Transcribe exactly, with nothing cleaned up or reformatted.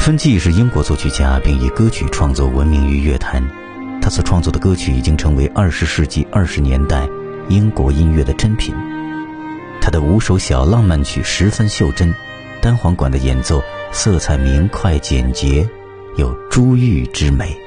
芬季是英国作曲家，并以歌曲创作闻名于乐坛。他所创作的歌曲已经成为二十世纪二十年代英国音乐的珍品。他的五首小浪漫曲十分袖珍，单簧管的演奏色彩明快简洁，有珠玉之美。